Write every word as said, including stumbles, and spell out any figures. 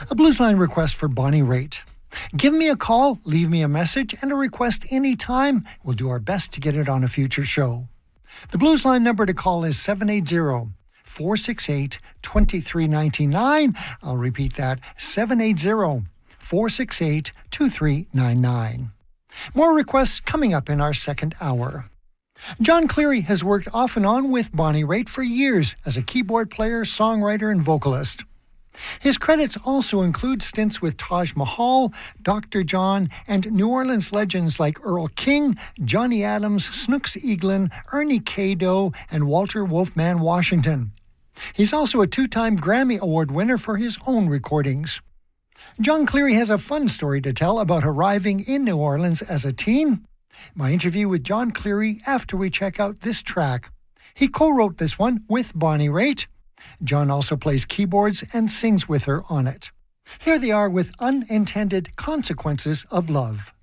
A Blues Line request for Bonnie Raitt. Give me a call, leave me a message, and a request anytime. We'll do our best to get it on a future show. The Blues Line number to call is seven eight zero, four six eight, two three nine nine. I'll repeat that, seven eight zero, four six eight, two three nine nine. More requests coming up in our second hour. John Cleary has worked off and on with Bonnie Raitt for years as a keyboard player, songwriter, and vocalist. His credits also include stints with Taj Mahal, Doctor John, and New Orleans legends like Earl King, Johnny Adams, Snooks Eaglin, Ernie Cado, and Walter Wolfman Washington. He's also a two-time Grammy Award winner for his own recordings. John Cleary has a fun story to tell about arriving in New Orleans as a teen. My interview with John Cleary after we check out this track. He co-wrote this one with Bonnie Raitt. John also plays keyboards and sings with her on it. Here they are with Unintended Consequences of Love.